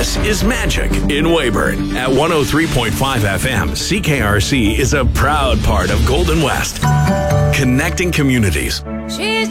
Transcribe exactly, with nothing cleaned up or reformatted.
This is Magic in Weyburn. At one oh three point five F M, C K R C is a proud part of Golden West, connecting communities. She's